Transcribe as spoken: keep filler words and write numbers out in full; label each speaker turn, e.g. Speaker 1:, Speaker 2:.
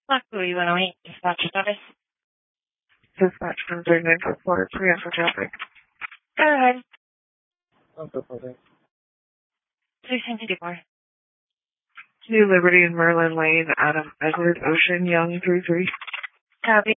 Speaker 1: Luckily, when I dispatch service.
Speaker 2: Dispatch from thirty-nine report, three for traffic.
Speaker 1: Go ahead.
Speaker 2: I'll go for it.
Speaker 1: three seventy-four.
Speaker 2: New Liberty and Merlin Lane, Adam Edward Ocean, Young, three three.
Speaker 1: Copy.